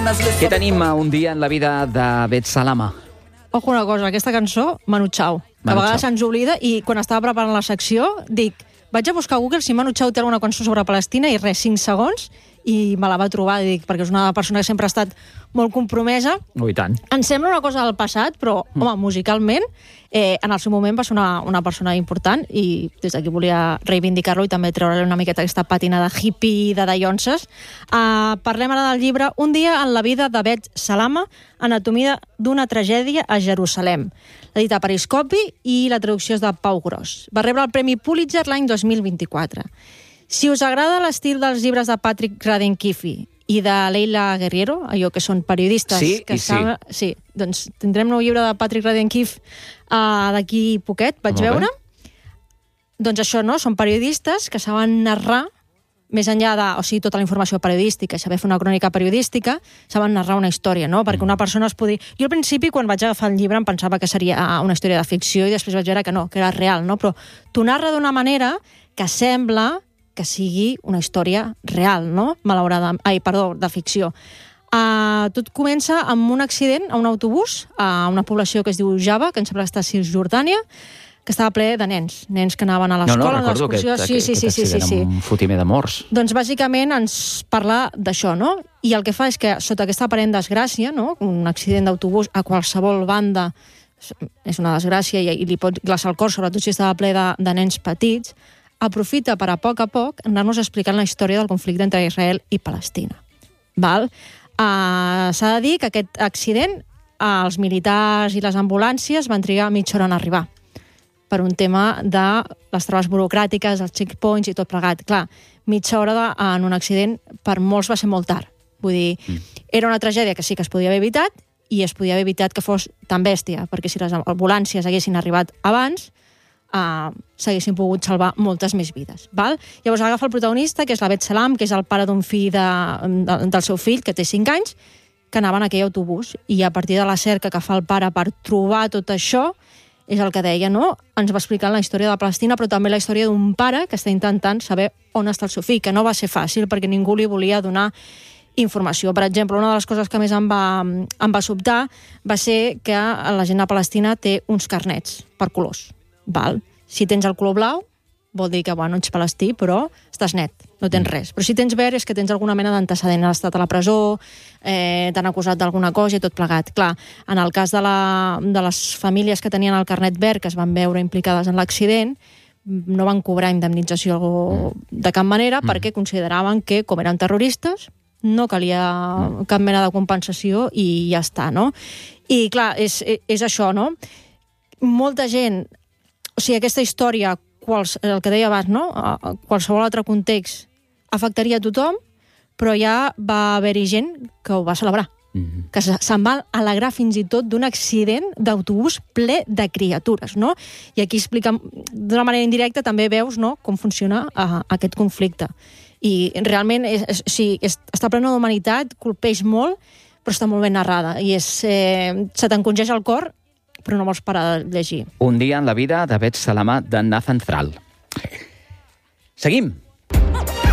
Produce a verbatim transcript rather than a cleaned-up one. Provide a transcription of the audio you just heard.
Què tenim a Un dia en la vida de Bet Salama? Ojo una cosa, aquesta cançó, Manu Chao, que Manu a vegades Chao. se'ns oblida, i quan estava preparant la secció, dic, vaig a buscar a Google si Manu Chao té alguna cançó sobre Palestina, i res, cinc segons, i me la va trobar, dic, perquè és una persona que sempre ha estat molt compromesa. Oh, i tant. Em sembla una cosa del passat, però, mm. home, musicalment, eh, en el seu moment va ser una, una persona important, i des d'aquí volia reivindicar-lo i també treure una miqueta aquesta pàtina de hippie, de dallonses. Uh, parlem ara del llibre Un dia en la vida de Bet Salama, anatomia d'una tragèdia a Jerusalem. L'edita Periscopi i la traducció és de Pau Gros. Va rebre el Premi Pulitzer l'any dos mil vint-i-quatre. Si us agrada l'estil dels llibres de Patrick Radden Keefe i de Leila Guerriero, allò que són periodistes... Sí que i sí. saben... sí. Doncs tindrem nou llibre de Patrick Radden Keefe uh, d'aquí poquet, vaig Molt veure. bé. Doncs això, no? Són periodistes que saben narrar, més enllà de, o sigui, tota la informació periodística, saber fer una crònica periodística, saben narrar una història, no? Perquè una persona es podria... Jo al principi, quan vaig agafar el llibre, em pensava que seria una història de ficció i després vaig veure que no, que era real, no? Però t'ho narra d'una manera que sembla que sigui una història real, no? Malauradament. Ai, perdó, de ficció. Uh, tot comença amb un accident a un autobús a una població que es diu Java, que em sembla que està a Cisjordània, que estava ple de nens, nens que anaven a No, l'escola. no, recordo aquest, sí, sí, sí, sí, sí, sí. un fotimer de morts. Doncs bàsicament ens parla d'això, no? I el que fa és que sota aquesta aparent desgràcia, no? Un accident d'autobús a qualsevol banda és una desgràcia i, i li pot glaçar el cor, sobretot si estava ple de, de nens petits, aprofita per a poc a poc anar-nos explicant la història del conflicte entre Israel i Palestina. Val? Uh, S'ha de dir que aquest accident uh, els militars i les ambulàncies van trigar mitja hora en arribar per un tema de les traves burocràtiques, els checkpoints i tot plegat. Clar, mitja hora de, en un accident per molts va ser molt tard. Vull dir, mm. era una tragèdia que sí que es podia haver evitat i es podia haver evitat que fos tan bèstia, perquè si les ambulàncies haguessin arribat abans, Uh, s'haguessin pogut salvar moltes més vides. Val? Llavors agafa el protagonista, que és la Bet Salam, que és el pare d'un fill de, de, del seu fill, que té cinc anys, que anava en aquell autobús. I a partir de la cerca que fa el pare per trobar tot això, és el que deia, no? Ens va explicant la història de Palestina, però també la història d'un pare que està intentant saber on està el seu fill, que no va ser fàcil perquè ningú li volia donar informació. Per exemple, una de les coses que més em va, em va sobtar va ser que la gent a Palestina té uns carnets per colors. Val. Si tens el color blau, vol dir que, bueno, ets palestí, però estàs net, no tens res. Però si tens verd és que tens alguna mena d'antecedent, has estat a la presó, eh, t'han acusat d'alguna cosa i tot plegat. Clar, en el cas de, la, de les famílies que tenien el carnet verd, que es van veure implicades en l'accident, no van cobrar indemnització de cap manera mm. perquè consideraven que, com eren terroristes, no calia mm. cap mena de compensació i ja està, no? I, clar, és, és això, no? Molta gent... O sigui, aquesta història, quals, el que deia abans, no? A qualsevol altre context afectaria a tothom, però ja va haver-hi gent que ho va celebrar. Mm-hmm. Que se'n va alegrar fins i tot d'un accident d'autobús ple de criatures, no? I aquí explica, d'una manera indirecta, també veus, no?, com funciona uh, aquest conflicte. I realment és, és, o sigui, és, està plena d'humanitat, colpeix molt, però està molt ben narrada. I és, eh, se t'encongeix el cor, però no vols parar de llegir. Un dia en la vida de Bet Salama, de Nathan Thrall. Seguim.